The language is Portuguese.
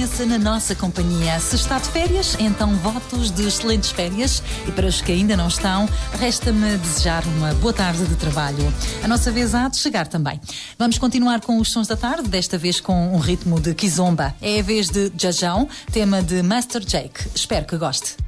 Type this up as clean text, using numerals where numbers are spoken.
presença na nossa companhia. Se está de férias, então votos de excelentes férias. E para os que ainda não estão, resta-me desejar uma boa tarde de trabalho. A nossa vez há de chegar também. Vamos continuar com os sons da tarde, desta vez com um ritmo de kizomba. É a vez de Jajão, tema de Master Jake. Espero que goste.